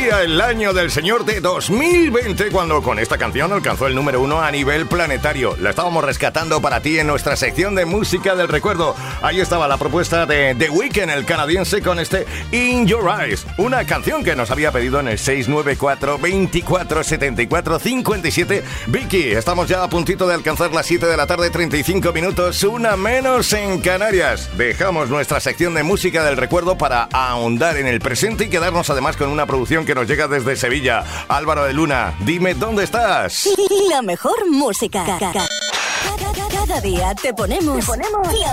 corría el año del señor de 2020 cuando con esta canción alcanzó el número 1 a nivel planetario. La estábamos rescatando para ti en nuestra sección de música del recuerdo. Ahí estaba la propuesta de The Weeknd, el canadiense, con este In Your Eyes, una canción que nos había pedido en el 694 24 74 57. Vicky, estamos ya a puntito de alcanzar las 7 de la tarde, 35 minutos, una menos en Canarias. Dejamos nuestra sección de música del recuerdo para ahondar en el presente y quedarnos además con una producción que nos llega desde Sevilla. Álvaro de Luna, dime dónde estás. La mejor música. Cada día te ponemos la